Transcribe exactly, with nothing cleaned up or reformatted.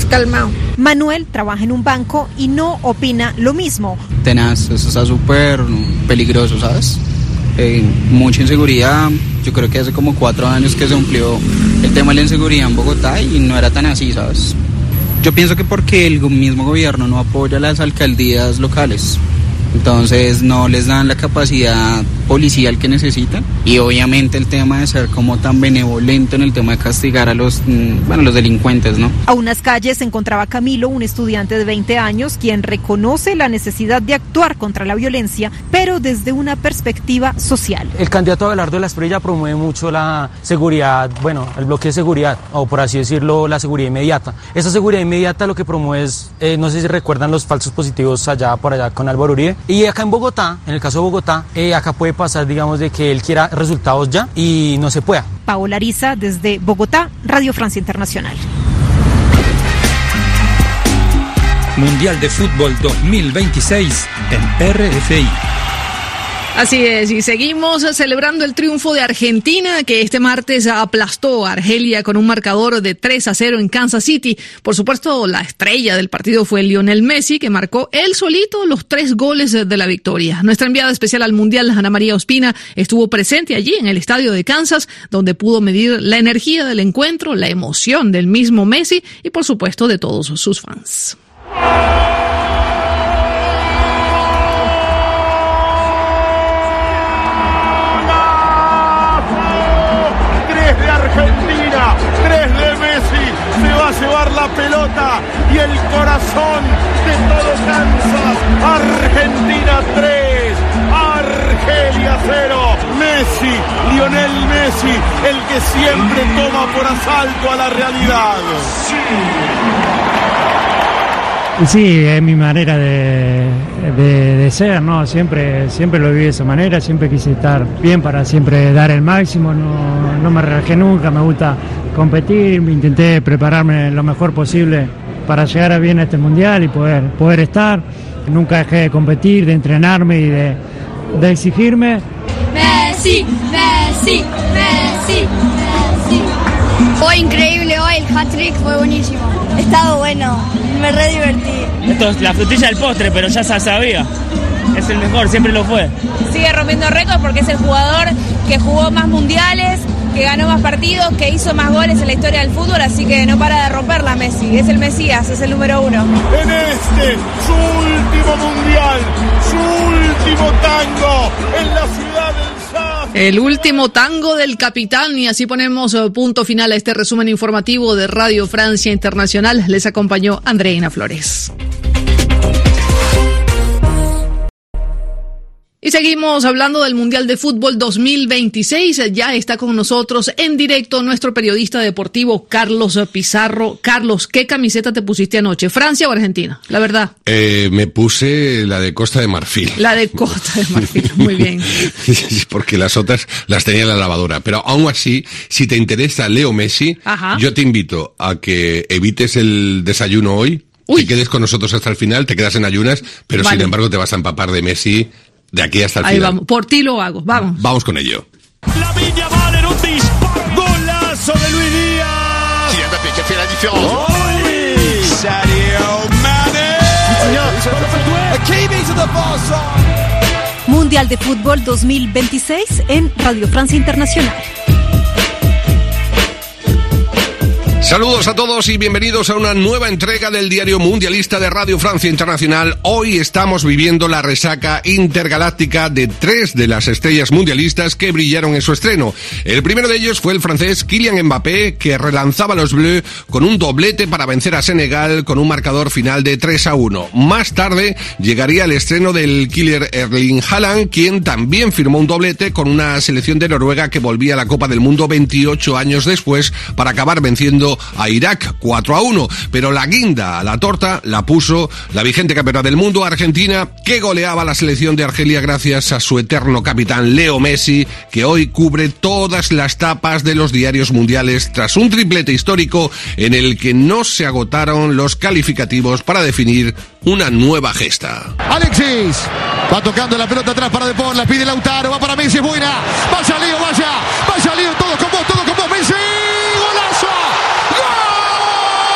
calmado. Manuel trabaja en un banco y no opina lo mismo. Tenaz, eso está súper peligroso, ¿sabes? Eh, mucha inseguridad. Yo creo que hace como cuatro años que se cumplió el tema de la inseguridad en Bogotá y no era tan así, ¿sabes? Yo pienso que porque el mismo gobierno no apoya a las alcaldías locales, entonces no les dan la capacidad policial que necesitan, y obviamente el tema de ser como tan benevolento en el tema de castigar a los, bueno, los delincuentes, ¿no? A unas calles se encontraba Camilo, un estudiante de veinte años, quien reconoce la necesidad de actuar contra la violencia, pero desde una perspectiva social. El candidato Abelardo de la Espriella promueve mucho la seguridad, bueno, el bloque de seguridad, o por así decirlo, la seguridad inmediata. Esa seguridad inmediata lo que promueve es, eh, no sé si recuerdan los falsos positivos allá por allá con Álvaro Uribe, y acá en Bogotá, en el caso de Bogotá, eh, acá puede pasar, digamos, de que él quiera resultados ya y no se pueda. Paola Ariza, desde Bogotá, Radio Francia Internacional. Mundial de Fútbol dos mil veintiséis en R F I. Así es, y seguimos celebrando el triunfo de Argentina, que este martes aplastó a Argelia con un marcador de tres a cero en Kansas City. Por supuesto, la estrella del partido fue Lionel Messi, que marcó él solito los tres goles de la victoria. Nuestra enviada especial al Mundial, Ana María Ospina, estuvo presente allí en el estadio de Kansas, donde pudo medir la energía del encuentro, la emoción del mismo Messi y, por supuesto, de todos sus fans. Argentina, tres de Messi, se va a llevar la pelota y el corazón de todo Kansas. Argentina tres, Argelia cero. Messi, Lionel Messi, el que siempre toma por asalto a la realidad. Sí, es mi manera de, de, de ser, ¿no? Siempre, siempre lo viví de esa manera, siempre quise estar bien para siempre dar el máximo, no, no me relajé nunca, me gusta competir, intenté prepararme lo mejor posible para llegar a bien a este mundial y poder, poder estar. Nunca dejé de competir, de entrenarme y de, de exigirme. Messi, Messi, Messi, Messi. Fue increíble hoy, el hat-trick fue buenísimo. Ha estado bueno, me re divertí. Esto es la frutilla del postre, pero ya se sabía. Es el mejor, siempre lo fue. Sigue rompiendo récords porque es el jugador que jugó más mundiales, que ganó más partidos, que hizo más goles en la historia del fútbol, así que no para de romperla Messi. Es el Mesías, es el número uno. En este, su último mundial, su último tango en la ciudad del Saf. El último tango del capitán, y así ponemos punto final a este resumen informativo de Radio Francia Internacional. Les acompañó Andreina Flores. Y seguimos hablando del Mundial de Fútbol dos mil veintiséis. Ya está con nosotros en directo nuestro periodista deportivo Carlos Pizarro. Carlos, ¿qué camiseta te pusiste anoche? ¿Francia o Argentina? La verdad. Eh, me puse la de Costa de Marfil. La de Costa de Marfil, muy bien. Porque las otras las tenía en la lavadora. Pero aún así, si te interesa Leo Messi, Ajá. yo te invito a que evites el desayuno hoy, Uy. te quedes con nosotros hasta el final, te quedas en ayunas, pero vale. sin embargo te vas a empapar de Messi de aquí hasta el Ahí final. Vamos, por ti lo hago, vamos. Vamos con ello. La Viña vale un disparo. Golazo de Luis Díaz. Kylian Mbappé qui a fait la différence. Oh, Sadio Mané. Mundial de Fútbol dos mil veintiséis en Radio Francia Internacional. Saludos a todos y bienvenidos a una nueva entrega del Diario Mundialista de Radio Francia Internacional. Hoy estamos viviendo la resaca intergaláctica de tres de las estrellas mundialistas que brillaron en su estreno. El primero de ellos fue el francés Kylian Mbappé, que relanzaba a los Bleus con un doblete para vencer a Senegal con un marcador final de tres a uno. Más tarde llegaría el estreno del killer Erling Haaland, quien también firmó un doblete con una selección de Noruega que volvía a la Copa del Mundo veintiocho años después para acabar venciendo a Irak cuatro a uno, pero la guinda a la torta la puso la vigente campeona del mundo, Argentina, que goleaba a la selección de Argelia gracias a su eterno capitán Leo Messi, que hoy cubre todas las tapas de los diarios mundiales tras un triplete histórico en el que no se agotaron los calificativos para definir una nueva gesta. Alexis va tocando la pelota atrás para De Paul, la pide Lautaro, va para Messi, es buena, vaya Leo, vaya, vaya Leo, todo con vos, todo con vos, Messi, golazo.